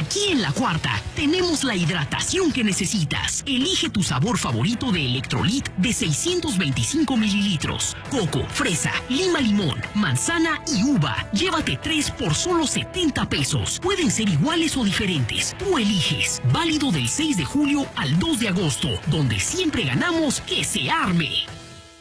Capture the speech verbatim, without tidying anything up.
Aquí en La Cuarta tenemos la hidratación que necesitas. Elige tu sabor favorito de Electrolit de seiscientos veinticinco mililitros. Coco, fresa, lima limón, manzana y uva. Llévate tres por solo setenta pesos. Pueden ser iguales o diferentes. Tú eliges. Válido del seis de julio al dos de agosto, donde siempre ganamos que se arme.